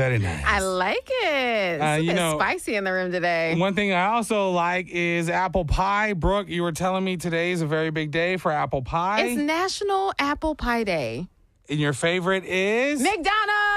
very nice. I like it. It's a bit spicy in the room today. One thing I also like is apple pie. Brooke, you were telling me today is a very big day for apple pie. It's National Apple Pie Day. And your favorite is? McDonald's!